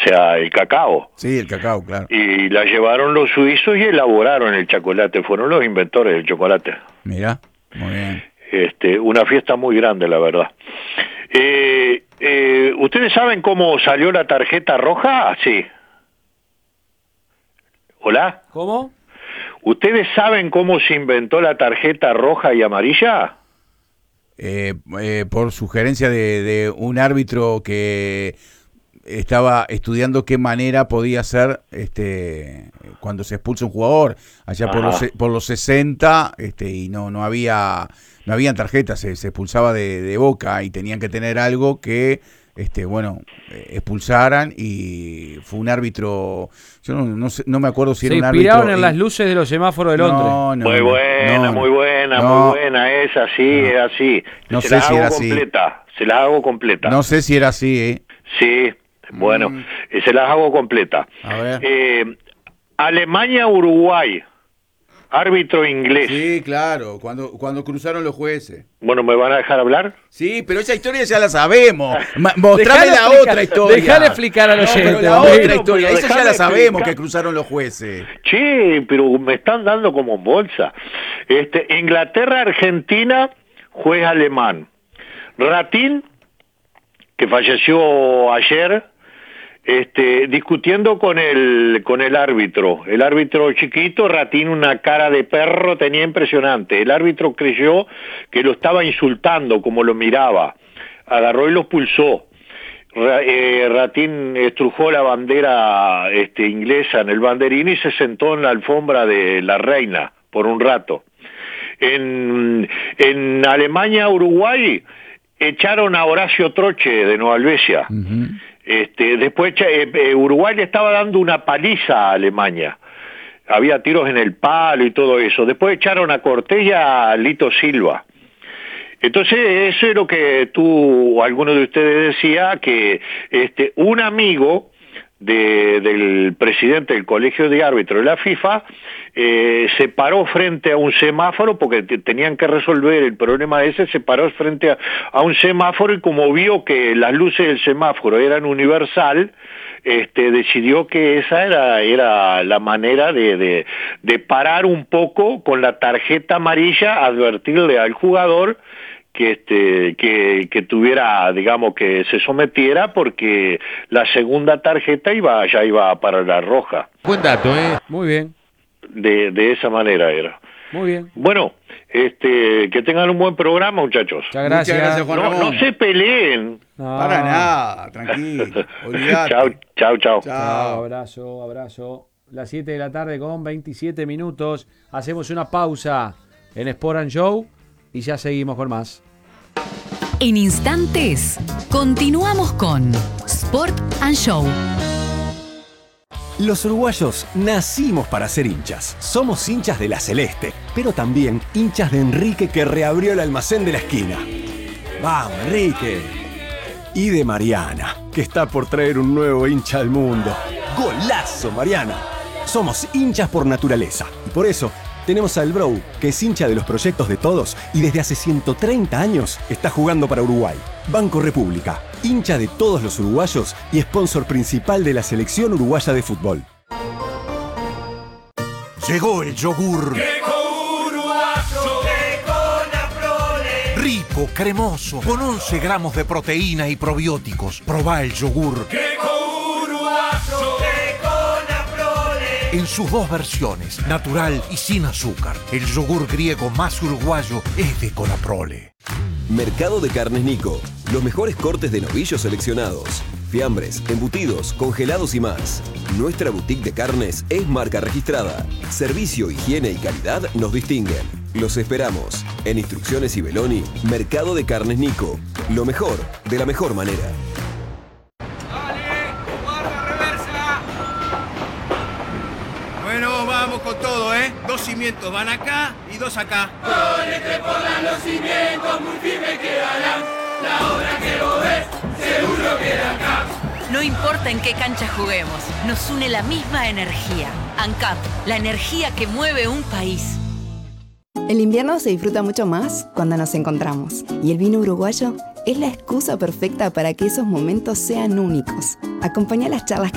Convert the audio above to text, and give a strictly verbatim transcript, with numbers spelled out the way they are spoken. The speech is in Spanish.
sea, el cacao. Sí, el cacao, claro. Y la llevaron los suizos y elaboraron el chocolate, fueron los inventores del chocolate. Mira, muy bien. Este, una fiesta muy grande, la verdad. Eh, eh, ¿Ustedes saben cómo salió la tarjeta roja? Sí. ¿Hola? ¿Cómo? ¿Ustedes saben cómo se inventó la tarjeta roja y amarilla? Eh, eh, por sugerencia de, de un árbitro que estaba estudiando qué manera podía ser este cuando se expulsa un jugador allá por los, por los sesenta, este, y no no había no habían tarjetas, se, se expulsaba de, de Boca y tenían que tener algo que este bueno expulsaran, y fue un árbitro, yo no, no, sé, no me acuerdo si se era un árbitro. Se inspiraron en las luces de los semáforos de Londres. No, no, muy buena, no, muy buena, no, muy buena, es así, no, es así. No se sé la si hago era completa, así. Se la hago completa. No sé si era así, ¿eh? Sí, bueno, mm. eh, se las hago completa. A ver. Eh, Alemania-Uruguay, árbitro inglés. Sí, claro, cuando, cuando cruzaron los jueces. Bueno, ¿me van a dejar hablar? Sí, pero esa historia ya la sabemos. Mostrame la explicar, otra historia. Dejale explicar a los no, oyentes. la hombre. otra historia, esa ya la sabemos, explicar. que cruzaron los jueces. Sí, pero me están dando como bolsa. Este, Inglaterra-Argentina, juez alemán. Ratín, que falleció ayer, este, discutiendo con el con el árbitro. El árbitro chiquito, Ratín, una cara de perro tenía impresionante. El árbitro creyó que lo estaba insultando como lo miraba. Agarró y lo expulsó. Eh, Ratín estrujó la bandera este, inglesa en el banderín y se sentó en la alfombra de la reina por un rato. En, en Alemania, Uruguay, echaron a Horacio Troche de Nueva Helvecia. Uh-huh. Este, después eh, eh, Uruguay le estaba dando una paliza a Alemania. Había tiros en el palo y todo eso. Después echaron a Cortés y a Lito Silva. Entonces, eso es lo que tú o alguno de ustedes decía, que este, un amigo de, del presidente del Colegio de Árbitros de la FIFA eh, se paró frente a un semáforo, porque te, tenían que resolver el problema ese, se paró frente a, a un semáforo, y como vio que las luces del semáforo eran universal, este, decidió que esa era, era la manera de, de, de parar un poco con la tarjeta amarilla, advertirle al jugador que este que, que tuviera, digamos, que se sometiera, porque la segunda tarjeta iba ya iba para la roja. Buen dato, ¿eh? Muy bien. De, de esa manera era. Muy bien. Bueno, este, que tengan un buen programa, muchachos. Muchas gracias. Muchas gracias, Juan no, Ramón. no se peleen. No. Para nada, tranquilo. Olvidate. Chao, chao, chao. Chao, abrazo, abrazo. Las siete de la tarde con veintisiete minutos. Hacemos una pausa en Sport and Show y ya seguimos con más. En instantes, continuamos con Sport and Show. Los uruguayos nacimos para ser hinchas. Somos hinchas de la Celeste, pero también hinchas de Enrique, que reabrió el almacén de la esquina. ¡Vamos, Enrique! Y de Mariana, que está por traer un nuevo hincha al mundo. ¡Golazo, Mariana! Somos hinchas por naturaleza, y por eso tenemos al Bro, que es hincha de los proyectos de todos y desde hace ciento treinta años está jugando para Uruguay. Banco República, hincha de todos los uruguayos y sponsor principal de la selección uruguaya de fútbol. Llegó el yogur. Llegó uruguayo, llegó Naprole. Rico, cremoso, con once gramos de proteína y probióticos. Probá el yogur. Llegó uruguayo, en sus dos versiones, natural y sin azúcar. El yogur griego más uruguayo es de Conaprole. Mercado de Carnes Nico. Los mejores cortes de novillos seleccionados. Fiambres, embutidos, congelados y más. Nuestra boutique de carnes es marca registrada. Servicio, higiene y calidad nos distinguen. Los esperamos. En Instrucciones y Beloni, Mercado de Carnes Nico. Lo mejor, de la mejor manera. Vamos con todo, ¿eh? Dos cimientos van acá y dos acá. Con este pongan los cimientos muy firmes quedarán. La obra que vos ves, seguro queda acá. No importa en qué cancha juguemos, nos une la misma energía. ANCAP, la energía que mueve un país. El invierno se disfruta mucho más cuando nos encontramos. Y el vino uruguayo es la excusa perfecta para que esos momentos sean únicos. Acompaña las charlas que